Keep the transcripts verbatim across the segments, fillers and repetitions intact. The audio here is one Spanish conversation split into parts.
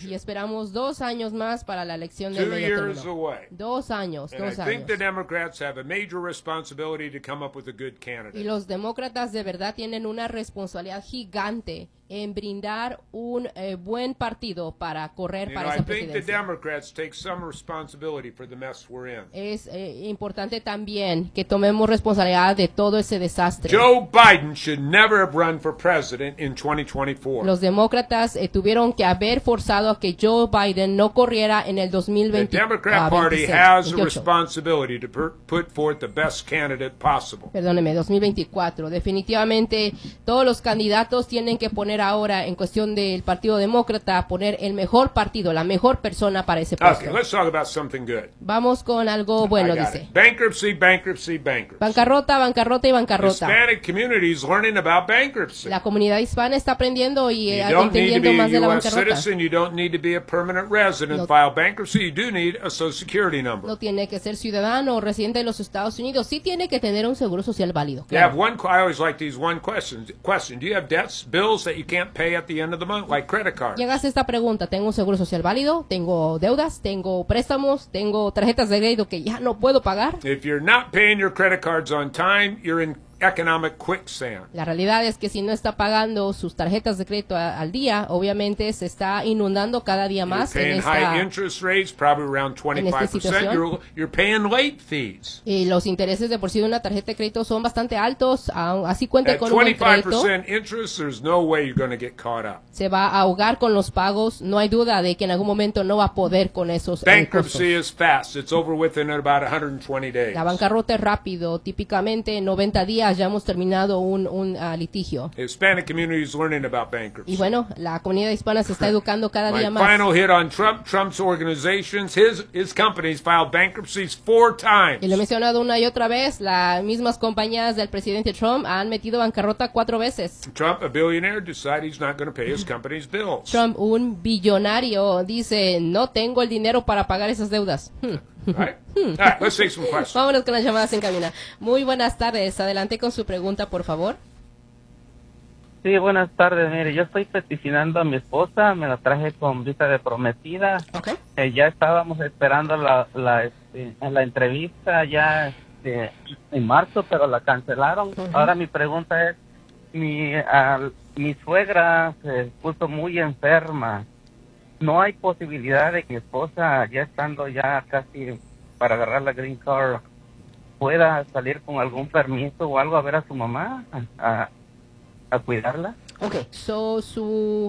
Y esperamos dos años más para la elección del Two medio years término. away. Dos años, And I dos think the años. Democrats have a major responsibility to come up with a good Y candidate. los demócratas de verdad tienen una responsabilidad gigante en brindar un eh, buen partido para correr You para know, I esa think the presidencia. Democrats take some responsibility for the mess we're in. Es eh, importante también que tomemos responsabilidad de todo ese desastre. Joe Biden should never have run for president in twenty twenty-four. Los demócratas eh, tuvieron que haber forzado a que Joe Biden no corriera en el dos mil The veinte. Democrat ah, Party veintiséis, has a veintiocho. responsibility to per- put forth the best candidate possible. Perdóneme, dos mil veinticuatro. Definitivamente todos los candidatos tienen que poner ahora, en cuestión del Partido Demócrata, poner el mejor partido, la mejor persona para ese puesto. Okay, let's talk about something good. Vamos con algo bueno, I got dice. it. Bankruptcy, bankruptcy, bankruptcy. Bancarrota, bancarrota y bancarrota. Hispanic community is learning about bankruptcy. La comunidad hispana está aprendiendo y eh, You don't need to entendiendo be más de la a U S bancarrota. citizen. You don't need to be a permanent resident. No. File bankruptcy. You do need a Social Security number. No tiene que ser ciudadano o residente de los Estados Unidos. Sí tiene que tener un seguro social válido. You Claro. have one. I always like these one questions. Question: Do you have debts, bills that you can't pay at the end of the month, like credit cards? Llegas a esta pregunta, tengo un seguro social válido, tengo deudas, tengo préstamos, tengo tarjetas de crédito que ya no puedo pagar. If you're not paying your credit cards on time, you're in economic quicksand. La realidad es que si no está pagando sus tarjetas de crédito a- al día, obviamente se está inundando cada día You're más en paying esta, high interest rates, probably around twenty-five percent. situación. You're, you're paying late fees. y los intereses de por sí de una tarjeta de crédito son bastante altos, aun- así cuente At con un buen twenty-five crédito, percent interest, there's no way you're going to get caught up. se va a ahogar con los pagos, no hay duda de que en algún momento no va a poder con esos eh, costos. Bankruptcy is fast. It's over within about one hundred twenty days. La bancarrota es rápido, típicamente en noventa días ya hemos terminado un, un ah, litigio. Hispanic community is learning about Y bankruptcy. bueno, la comunidad hispana se está educando cada My día más. final hit on Trump. Trump's organizations, his his companies filed bankruptcies four times. Y lo he mencionado una y otra vez, las mismas compañías del presidente Trump han metido bancarrota cuatro veces. Trump, a billionaire, decided he's not going to pay his company's bills. Trump, un billonario, dice, no tengo el dinero para pagar esas deudas. Hmm. Right? All right, let's take some questions. Vámonos con las llamadas en cabina. Muy buenas tardes, adelante con su pregunta, por favor. Sí, buenas tardes. Mire, yo estoy peticionando a mi esposa, me la traje con visa de prometida. Ok. Eh, ya estábamos esperando la, la, este, la entrevista ya este, en marzo, pero la cancelaron. Ujú. Ahora mi pregunta es, mi, al- mi suegra se puso muy enferma. ¿No hay posibilidad de que mi esposa, ya estando ya casi para agarrar la green card, pueda salir con algún permiso o algo a ver a su mamá, a, a, a cuidarla? Ok, so su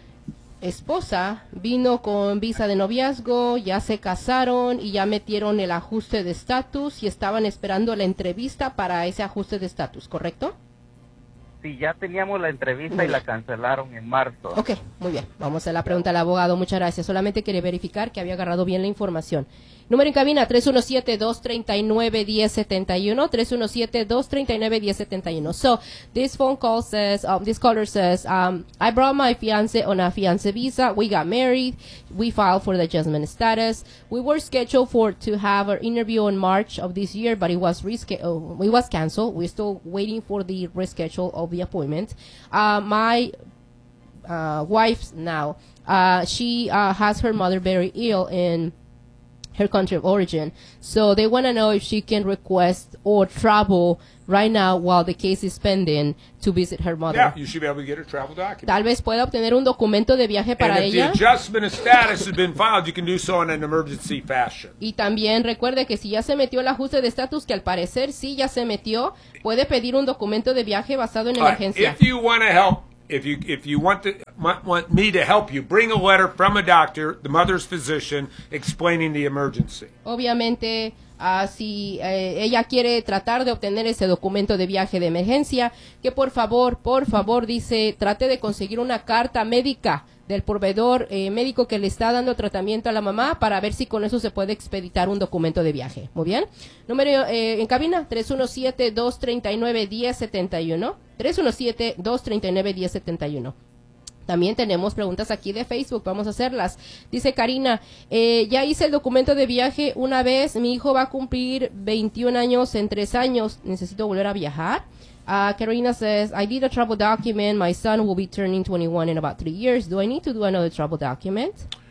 esposa vino con visa de noviazgo, ya se casaron y ya metieron el ajuste de estatus y estaban esperando la entrevista para ese ajuste de estatus, ¿correcto? Sí, ya teníamos la entrevista Muy y la bien. cancelaron en marzo. Ok, muy bien. Vamos a la pregunta al abogado. Muchas gracias. Solamente quería verificar que había agarrado bien la información. Número en cabina, tres uno siete, dos tres nueve, uno cero siete uno, tres uno siete, dos tres nueve, uno cero siete uno. So, this phone call says, um, this caller says, um, I brought my fiance on a fiance visa. We got married. We filed for the adjustment status. We were scheduled for to have our interview in March of this year, but it was rescheduled. It was canceled. We're still waiting for the reschedule of the appointment. Uh, my uh, wife now, uh, she uh, has her mother very ill in her country of origin. So they want to know if she can request or travel right now while the case is pending to visit her mother. Yeah, you should be able to get a travel document. Tal vez pueda obtener un documento de viaje para And if the ella. adjustment of status has been filed, you can do so in an emergency fashion. Y también recuerde que si ya se metió el ajuste de estatus, que al parecer sí ya se metió, puede pedir un documento de viaje basado en All right, emergencia. if you want to help, if you if you want to want, want me to help you, bring a letter from a doctor, the mother's physician, explaining the emergency. Obviamente, ah, si eh, ella quiere tratar de obtener ese documento de viaje de emergencia, que por favor, por favor, dice, trate de conseguir una carta médica del proveedor eh, médico que le está dando tratamiento a la mamá para ver si con eso se puede expeditar un documento de viaje. Muy bien. Número eh, en cabina, tres uno siete, dos tres nueve, uno cero siete uno. tres uno siete, dos tres nueve, uno cero siete uno. También tenemos preguntas aquí de Facebook, vamos a hacerlas. Dice Karina, eh, ya hice el documento de viaje una vez, mi hijo va a cumplir veintiún años en tres años, necesito volver a viajar. Uh, Karina says, I did a travel document, my son will be turning twenty-one in about three years. Do I need to do another travel document?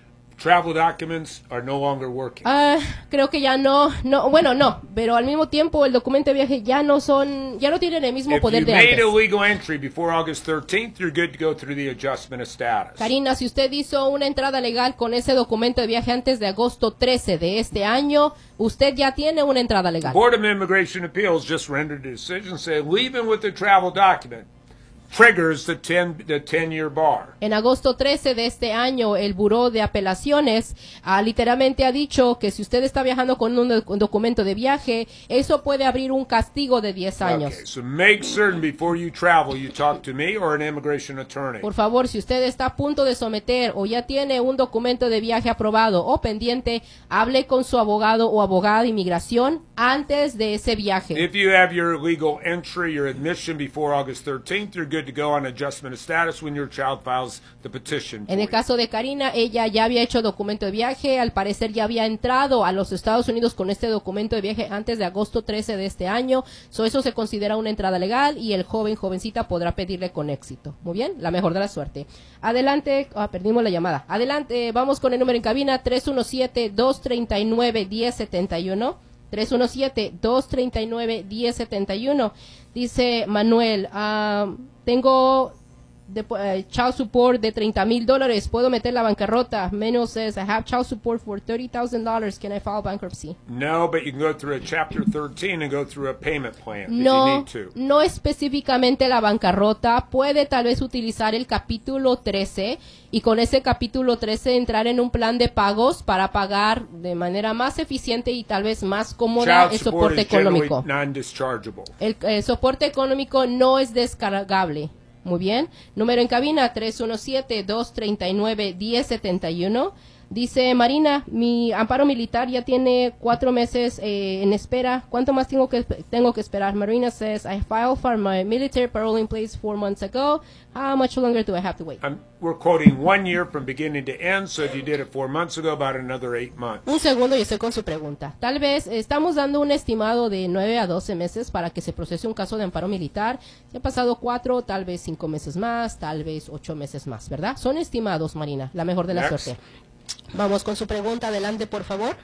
travel documents are no longer working. Ah, creo que ya no, no, bueno, no, pero al mismo tiempo el documento de viaje ya no son, ya no tienen el mismo If poder you de made antes. a legal entry before August thirteenth, you're good to go through the adjustment of status. Karina, si usted hizo una entrada legal con ese documento de viaje antes de agosto trece de este año, usted ya tiene una entrada The legal. Board of Immigration Appeals just rendered a decision saying leaving with the travel document triggers the ten the ten year bar. En agosto trece de este año, el Buró de Apelaciones ah, literalmente ha dicho que si usted está viajando con un, doc- un documento de viaje, eso puede abrir un castigo de diez años. Okay, so make certain before you travel you talk to me or an immigration attorney. Por favor, si usted está a punto de someter o ya tiene un documento de viaje aprobado o pendiente, hable con su abogado o abogada de inmigración antes de ese viaje. If you have your legal entry, your admission before August thirteenth, you're good to go on adjustment of status when your child files the petition. En el caso de Karina, ella ya había hecho documento de viaje, al parecer ya había entrado a los Estados Unidos con este documento de viaje antes de agosto trece de este año, so eso se considera una entrada legal y el joven, jovencita podrá pedirle con éxito. Muy bien, la mejor de la suerte. Adelante, ah, perdimos la llamada. Adelante, vamos con el número en cabina, tres uno siete, dos tres nueve, uno cero siete uno. tres uno siete, dos tres nueve, uno cero siete uno. Dice Manuel, ah, tengo de, uh, child support de treinta mil dólares, puedo meter la bancarrota. Manuel says, I have child support for thirty thousand dollars, can I file bankruptcy? No, but you can go through a chapter thirteen and go through a payment plan if you No, need to. no específicamente la bancarrota, puede tal vez utilizar el capítulo trece y con ese capítulo trece entrar en un plan de pagos para pagar de manera más eficiente y tal vez más cómoda Child el support soporte is generally económico. non-dischargeable. El eh, soporte económico no es descargable. Muy bien. Número en cabina, tres uno siete, dos tres nueve, uno cero siete uno. Dice Marina, mi amparo militar ya tiene cuatro meses eh, en espera. ¿Cuánto más tengo que tengo que esperar? Marina says, I filed for my military parole in place four months ago. How much longer do I have to wait? I'm, we're quoting one year from beginning to end, so if you did it four months ago, about another eight months. Un segundo y estoy con su pregunta. Tal vez eh, estamos dando un estimado de nueve a doce meses para que se procese un caso de amparo militar. Si han pasado cuatro, tal vez cinco meses más, tal vez ocho meses más, ¿verdad? Son estimados, Marina. La mejor de la Next. suerte. Vamos con su pregunta. Adelante, por favor.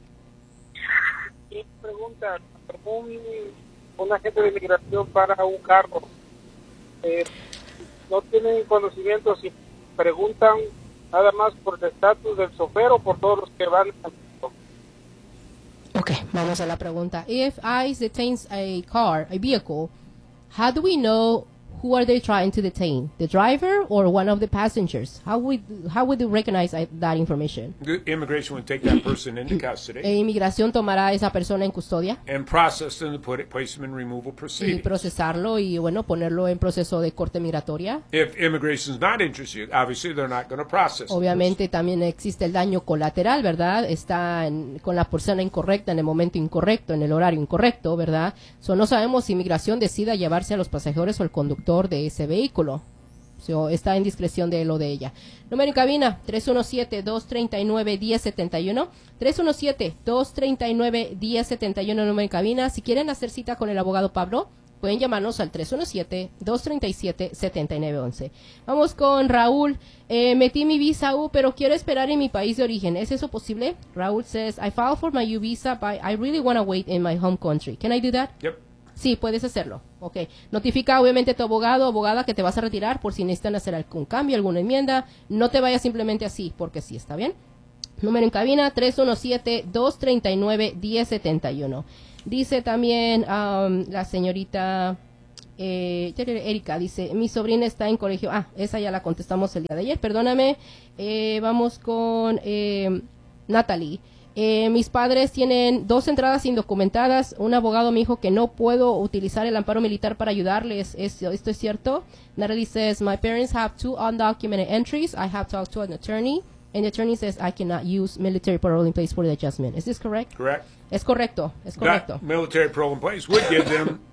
Y pregunta, un, un agente de inmigración para un carro, eh, no tienen conocimiento si preguntan nada más por el estatus del chofer o por todos los que van. Ok, vamos a la pregunta. If ICE detains a car, a vehicle, how do we know who are they trying to detain? The driver or one of the passengers? How would how would you recognize uh, that information? The immigration would take that person into custody E inmigración tomará a esa persona en custodia and process them to put it, place them in removal y proceedings. procesarlo y bueno ponerlo en proceso de corte migratoria. If immigration is not interested, obviously they're not going to process. the Obviamente también existe el daño colateral, ¿verdad? Está en- con la persona incorrecta en el momento incorrecto, en el horario incorrecto, ¿verdad? So, no sabemos si inmigración decida llevarse a los pasajeros o el conductor de ese vehículo. So, está en discreción de él o de ella. Número en cabina, tres uno siete, dos tres nueve, uno cero siete uno. tres uno siete, dos tres nueve, uno cero siete uno, número en cabina. Si quieren hacer cita con el abogado Pablo, pueden llamarnos al tres uno siete, dos tres siete, siete nueve uno uno. Vamos con Raúl. Eh, metí mi visa U, pero quiero esperar en mi país de origen. ¿Es eso posible? Raúl says, I filed for my U visa, but I really want to wait in my home country. Can I do that? Yep. Sí, puedes hacerlo. Ok. Notifica obviamente a tu abogado o abogada que te vas a retirar por si necesitan hacer algún cambio, alguna enmienda. No te vayas simplemente así, porque sí, ¿está bien? Número en cabina, tres uno siete, dos tres nueve, uno cero siete uno. Dice también um, la señorita eh, Erika, dice, mi sobrina está en colegio. Ah, esa ya la contestamos el día de ayer, perdóname. Eh, vamos con eh, Natalie. Eh, mis padres tienen dos entradas indocumentadas. Un abogado me dijo que no puedo utilizar el amparo militar para ayudarles. ¿Es, ¿Esto es cierto? Natalie says, my parents have two undocumented entries. I have talked to an attorney. And the attorney says I cannot use military parole in place for the adjustment. Is this correct? Correct. Es correcto, es correcto. That military parole in place would give them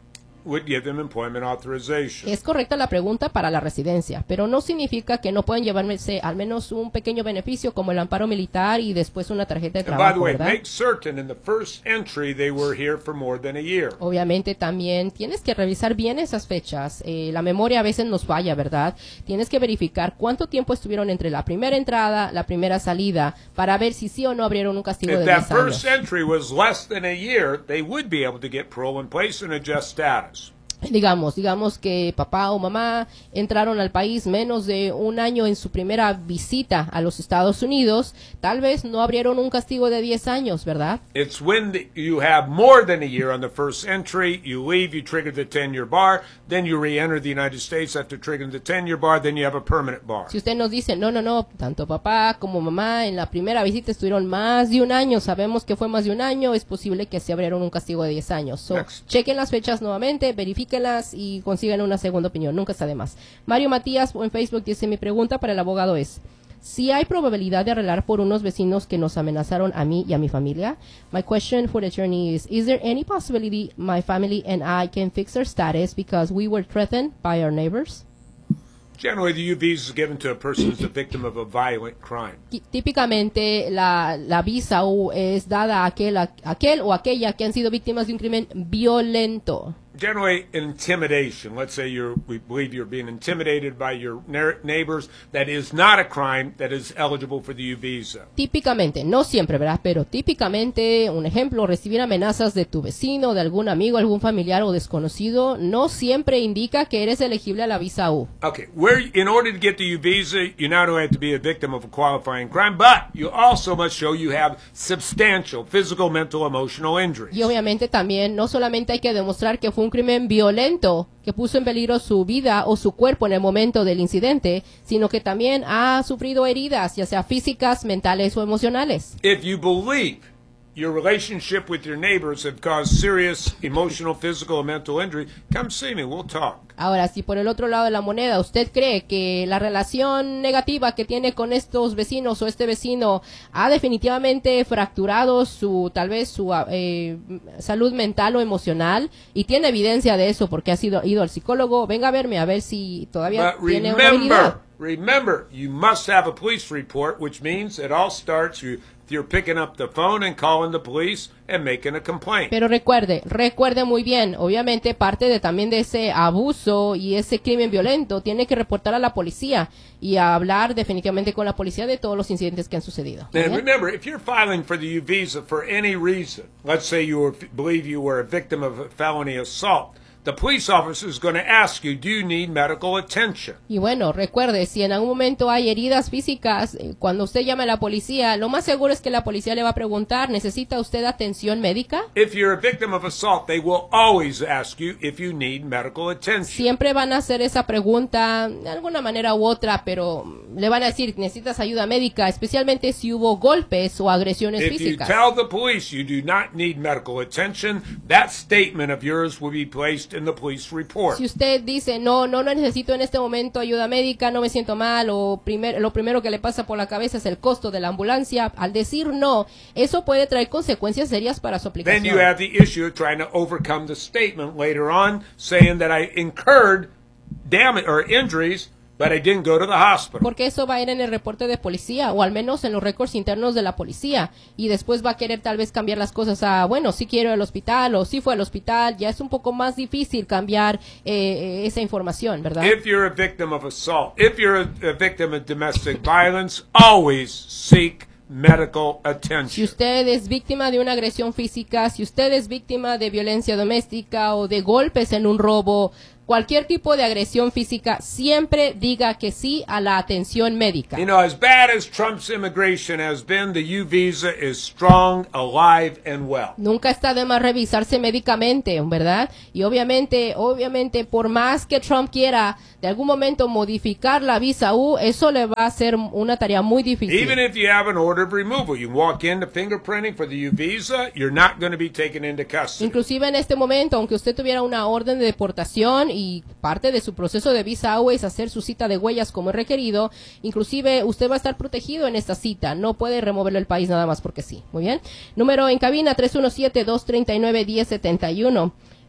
would give them employment authorization. Es correcta la pregunta para la residencia, pero no significa que no puedan llevarse al menos un pequeño beneficio como el amparo militar y después una tarjeta de And by the trabajo, way, ¿verdad? make certain in the first entry they were here for more than a year. Obviamente también tienes que revisar bien esas fechas. Eh, la memoria a veces nos falla, ¿verdad? Tienes que verificar cuánto tiempo estuvieron entre la primera entrada, la primera salida, para ver si sí o no abrieron un castigo If de that diez años. first entry was less than a year, they would be able to get parole in place and adjust status. Digamos, digamos que papá o mamá entraron al país menos de un año en su primera visita a los Estados Unidos, tal vez no abrieron un castigo de diez años, ¿verdad? It's when the, you have more than a year on the first entry, you leave, you trigger the ten-year bar, then you re-enter the United States after triggering the ten-year bar, then you have a permanent bar. Si usted nos dice, no, no, no, tanto papá como mamá en la primera visita estuvieron más de un año, sabemos que fue más de un año, es posible que se abrieron un castigo de diez años. So, Next. chequen las fechas nuevamente, verifíquenlas y consigan una segunda opinión, nunca está de más. Mario Matías en Facebook dice, mi pregunta para el abogado es, si hay probabilidad de arreglar por unos vecinos que nos amenazaron a mí y a mi familia, my question for the attorney is, is there any possibility my family and I can fix our status because we were threatened by our neighbors? Generally, the U visa is given to a person who's the victim of a violent crime. Tí- Típicamente la, la visa U es dada a aquel, a aquel o aquella que han sido víctimas de un crimen violento. Generally, intimidation. Let's say you're, we believe you're being intimidated by your ne- neighbors. That is not a crime that is eligible for the U visa. Típicamente, no siempre, ¿verdad? Pero típicamente, un ejemplo, recibir amenazas de tu vecino, de algún amigo, algún familiar o desconocido, no siempre indica que eres elegible a la visa U. Okay, where in order to get the U visa, you not only have to be a victim of a qualifying crime, but you also must show you have substantial physical, mental, emotional injuries. Y obviamente también, no solamente hay que demostrar que fue un crimen violento que puso en peligro su vida o su cuerpo en el momento del incidente, sino que también ha sufrido heridas, ya sea físicas, mentales o emocionales. If you believe your relationship with your neighbors have caused serious emotional, physical, and mental injury, come see me. We'll talk. Ahora, si por el otro lado de la moneda usted cree que la relación negativa que tiene con estos vecinos o este vecino ha definitivamente fracturado su, tal vez su eh, salud mental o emocional y tiene evidencia de eso porque ha sido ido al psicólogo, venga a verme a ver si todavía But tiene una habilidad. remember, remember, you must have a police report, which means it all starts you, you're picking up the phone and calling the police and making a complaint. Pero recuerde, recuerde muy bien, obviamente parte de también de ese abuso y ese crimen violento tiene que reportar a la policía y a hablar definitivamente con la policía de todos los incidentes que han sucedido. And ¿Bien? remember, if you're filing for the U visa for any reason, let's say you were, believe you were a victim of a felony assault, the police officer is going to ask you, do you need medical attention? Y bueno, recuerde, si en algún momento hay heridas físicas, eh, cuando usted llame a la policía, lo más seguro es que la policía le va a preguntar, ¿necesita usted atención médica? If you're a victim of assault, they will always ask you if you need medical attention. Siempre van a hacer esa pregunta de alguna manera u otra, pero le van a decir, necesitas ayuda médica, especialmente si hubo golpes o agresiones If you físicas. tell the police you do not need medical attention, that statement of yours will be placed in the police report. Si usted dice, no, no, no necesito en este momento ayuda médica, no me siento mal, o primer, lo primero que le pasa por la cabeza es el costo de la ambulancia, al decir no, eso puede traer consecuencias serias para su Then aplicación. you have the issue of trying to overcome the statement later on saying that I incurred damage or injuries, but I didn't go to the hospital. Porque eso va a ir en el reporte de policía, o al menos en los récords internos de la policía, y después va a querer tal vez cambiar las cosas a, bueno, sí quiero ir al hospital, o sí fue al hospital, ya es un poco más difícil cambiar eh, esa información, ¿verdad? If you're a victim of assault, if you're a, a victim of domestic violence, always seek medical Si attention. usted es víctima de una agresión física, si usted es víctima de violencia doméstica o de golpes en un robo, cualquier tipo de agresión física, siempre diga que sí a la atención médica. You know, as bad as Trump's immigration has been, the U visa is strong, alive, and well. Nunca está de más revisarse médicamente, ¿verdad? Y obviamente, obviamente, por más que Trump quiera de algún momento modificar la visa U, eso le va a ser una tarea muy difícil. Even if you have an order of removal, you walk into fingerprinting for the U visa, you're not going to be taken into custody. Inclusive en este momento, aunque usted tuviera una orden de deportación y parte de su proceso de visa U es hacer su cita de huellas como es requerido, inclusive usted va a estar protegido en esta cita, no puede removerlo del país nada más porque sí. Muy bien. Número en cabina tres uno siete, dos tres nueve, uno cero siete uno.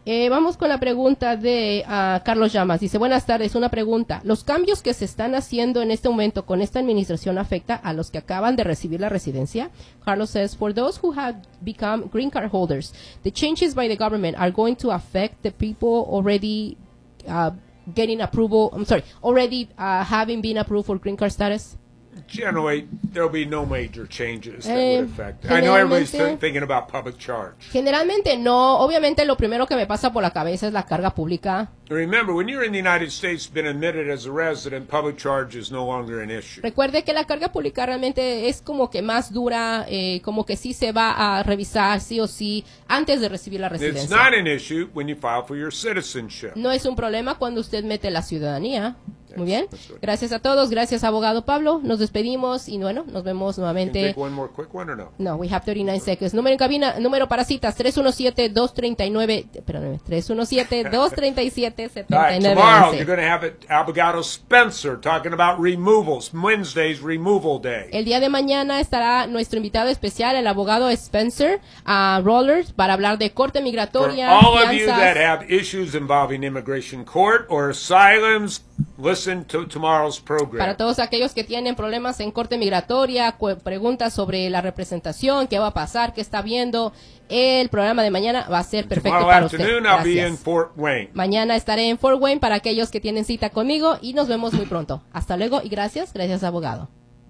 Eh, vamos con la pregunta de uh, Carlos Llamas. Dice, buenas tardes, una pregunta. ¿Los cambios que se están haciendo en este momento con esta administración afecta a los que acaban de recibir la residencia? Carlos says, for those who have become green card holders, the changes by the government are going to affect the people already uh, getting approval, I'm sorry, already uh, having been approved for green card status? Generally, there'll be no major changes that Eh, would affect. I know everybody's generalmente- th- thinking about public charge. Generalmente no. Obviamente lo primero que me pasa por la cabeza es la carga pública. Remember, when you're in the United States, been admitted as a resident, public charge is no longer an issue. Recuerde que la carga pública realmente es como que más dura, eh, como que sí se va a revisar sí o sí antes de recibir la It's residencia. not an issue when you file for your citizenship. No es un problema cuando usted mete la ciudadanía. Muy bien. That's right. Gracias a todos. Gracias, abogado Pablo. Nos despedimos y bueno, nos vemos Can you nuevamente. take one more quick one or no? No, we have thirty-nine seconds. Número en cabina, número para citas, tres uno siete, dos tres nueve, perdóname, tres uno siete, dos tres siete, siete All right, nueve tomorrow once. you're going to have it, Abogado Spencer talking about removals. Wednesday's removal day. El día de mañana estará nuestro invitado especial, el abogado Spencer uh, Rollers, para hablar de corte For migratoria, all of you fianzas. that have issues involving immigration court or asylums, listen to tomorrow's Para program. todos aquellos que tienen problemas en corte migratoria, cu- preguntas sobre la representación, qué va a pasar, qué está viendo, el programa de mañana va a ser perfecto Tomorrow para usted. afternoon, I'll be in Gracias. Fort Wayne. Mañana estaré en Fort Wayne para aquellos que tienen cita conmigo y nos vemos muy pronto. Hasta luego y gracias, gracias abogado.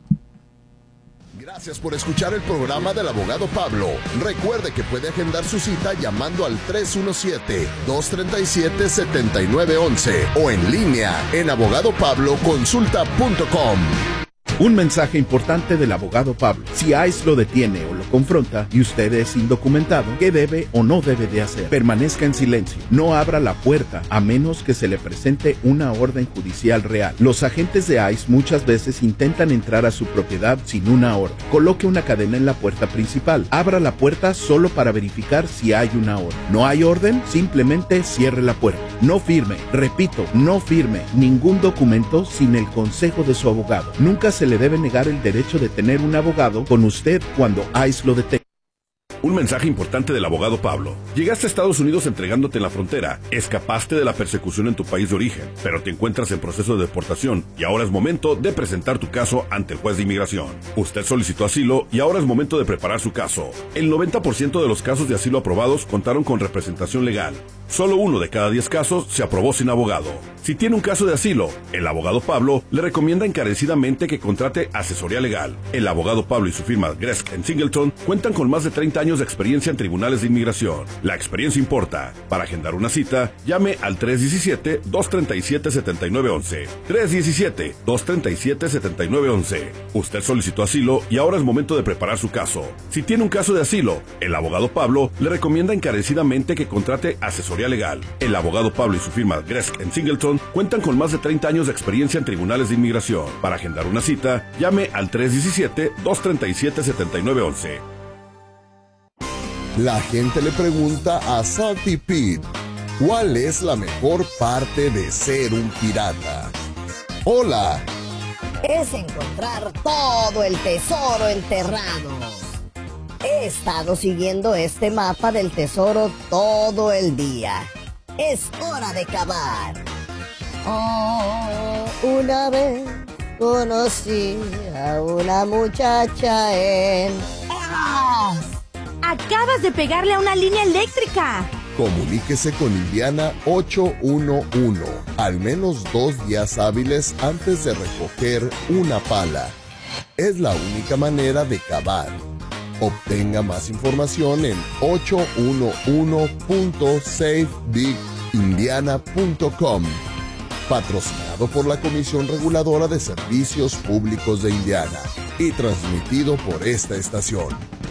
Gracias por escuchar el programa del abogado Pablo. Recuerde que puede agendar su cita llamando al tres uno siete, dos tres siete, siete nueve uno uno o en línea en abogado pablo consulta punto com. Un mensaje importante del abogado Pablo. Si ICE lo detiene o lo confronta y usted es indocumentado, ¿qué debe o no debe de hacer? Permanezca en silencio. No abra la puerta a menos que se le presente una orden judicial real. Los agentes de ICE muchas veces intentan entrar a su propiedad sin una orden. Coloque una cadena en la puerta principal. Abra la puerta solo para verificar si hay una orden. ¿No hay orden? Simplemente cierre la puerta. No firme, repito, no firme ningún documento sin el consejo de su abogado. Nunca se le debe negar el derecho de tener un abogado con usted cuando ICE lo detenga. Un mensaje importante del abogado Pablo. Llegaste a Estados Unidos entregándote en la frontera, escapaste de la persecución en tu país de origen, pero te encuentras en proceso de deportación y ahora es momento de presentar tu caso ante el juez de inmigración. Usted solicitó asilo y ahora es momento de preparar su caso. El noventa por ciento de los casos de asilo aprobados contaron con representación legal. Solo uno de cada diez casos se aprobó sin abogado. Si tiene un caso de asilo, el abogado Pablo le recomienda encarecidamente que contrate asesoría legal. El abogado Pablo y su firma Gresk and Singleton cuentan con más de treinta años de experiencia en tribunales de inmigración. La experiencia importa. Para agendar una cita, llame al tres uno siete, dos tres siete, siete nueve uno uno. tres uno siete, dos tres siete, siete nueve uno uno. Usted solicitó asilo y ahora es momento de preparar su caso. Si tiene un caso de asilo, el abogado Pablo le recomienda encarecidamente que contrate asesoría legal. El abogado Pablo y su firma Gresk and Singleton cuentan con más de treinta años de experiencia en tribunales de inmigración. Para agendar una cita, llame al tres uno siete, dos tres siete, siete nueve uno uno. La gente le pregunta a Salty Pete, ¿cuál es la mejor parte de ser un pirata? Hola. Es encontrar todo el tesoro enterrado. He estado siguiendo este mapa del tesoro todo el día. Es hora de cavar. Oh, una vez conocí a una muchacha en... ¡Ah! Acabas de pegarle a una línea eléctrica. Comuníquese con Indiana ocho uno uno, al menos dos días hábiles antes de recoger una pala. Es la única manera de cavar. Obtenga más información en ocho uno uno punto save big indiana punto com. Patrocinado por la Comisión Reguladora de Servicios Públicos de Indiana y transmitido por esta estación.